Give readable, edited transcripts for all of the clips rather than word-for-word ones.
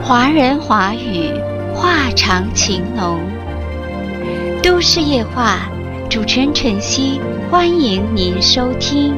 华人华语，话长情浓。都市夜话，主持人晨曦，欢迎您收听。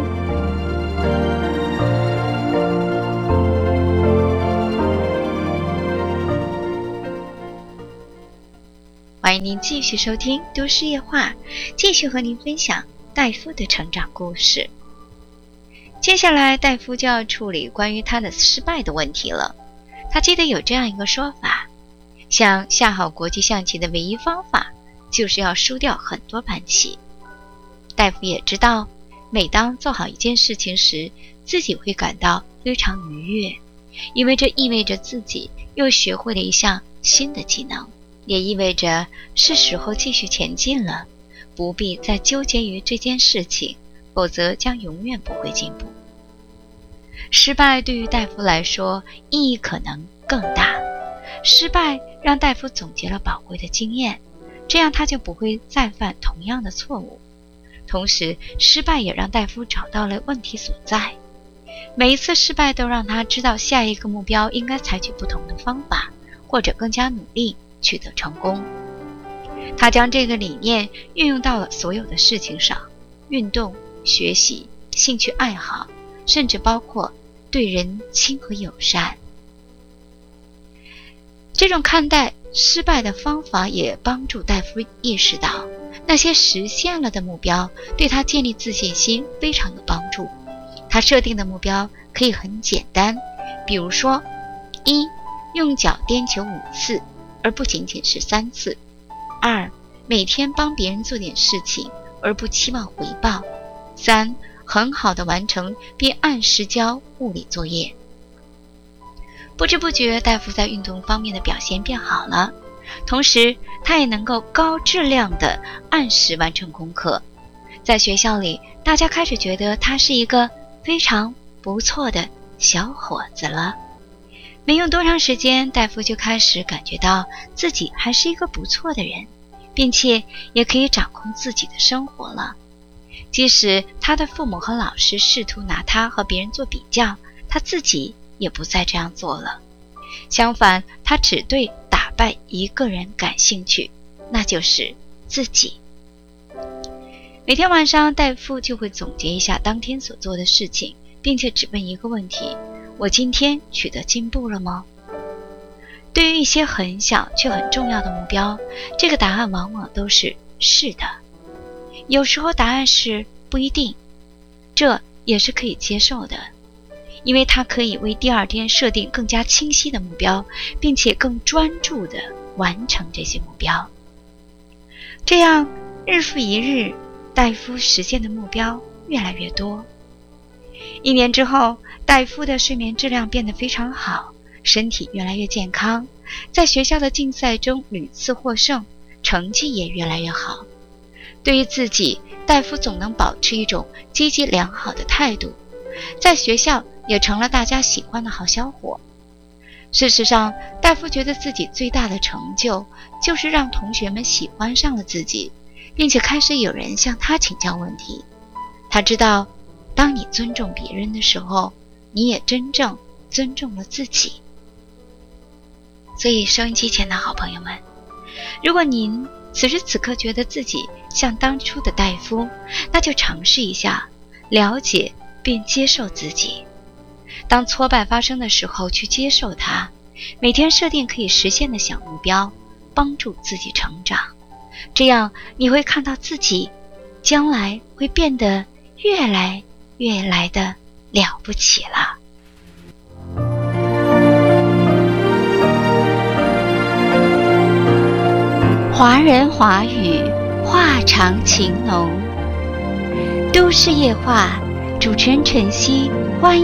欢迎您继续收听都市夜话，继续和您分享戴夫的成长故事。接下来戴夫就要处理关于他的失败的问题了。他记得有这样一个说法，想下好国际象棋的唯一方法就是要输掉很多盘棋。戴夫也知道，每当做好一件事情时，自己会感到非常愉悦，因为这意味着自己又学会了一项新的技能，也意味着是时候继续前进了，不必再纠结于这件事情，否则将永远不会进步。失败对于戴夫来说意义可能更大，失败让戴夫总结了宝贵的经验，这样他就不会再犯同样的错误。同时，失败也让戴夫找到了问题所在。每一次失败都让他知道下一个目标应该采取不同的方法，或者更加努力取得成功。他将这个理念运用到了所有的事情上，运动、学习、兴趣爱好，甚至包括对人亲和友善。这种看待失败的方法也帮助戴夫意识到，那些实现了的目标对他建立自信心非常有帮助。他设定的目标可以很简单，比如说：1. 用脚颠球5次，而不仅仅是3次。2. 每天帮别人做点事情，而不期望回报。3. 很好的完成并按时交物理作业。不知不觉，戴夫在运动方面的表现变好了，同时他也能够高质量的按时完成功课。在学校里，大家开始觉得他是一个非常不错的小伙子了。没用多长时间，戴夫就开始感觉到自己还是一个不错的人，并且也可以掌控自己的生活了。即使他的父母和老师试图拿他和别人做比较，他自己也不再这样做了。相反，他只对打败一个人感兴趣，那就是自己。每天晚上，戴夫就会总结一下当天所做的事情，并且只问一个问题：我今天取得进步了吗？对于一些很小却很重要的目标，这个答案往往都是是的。有时候答案是不一定，这也是可以接受的，因为它可以为第二天设定更加清晰的目标，并且更专注地完成这些目标。这样日复一日，戴夫实现的目标越来越多。1年之后，戴夫的睡眠质量变得非常好，身体越来越健康，在学校的竞赛中屡次获胜，成绩也越来越好。对于自己，戴夫总能保持一种积极良好的态度，在学校也成了大家喜欢的好小伙。事实上，戴夫觉得自己最大的成就就是让同学们喜欢上了自己，并且开始有人向他请教问题。他知道，当你尊重别人的时候，你也真正尊重了自己。所以收音机前的好朋友们，如果您此时此刻觉得自己像当初的戴夫，那就尝试一下了解并接受自己。当挫败发生的时候，去接受它，每天设定可以实现的小目标，帮助自己成长。这样你会看到自己将来会变得越来的了不起了。华人华语，话长情浓。都市夜话，主持人晨曦，欢迎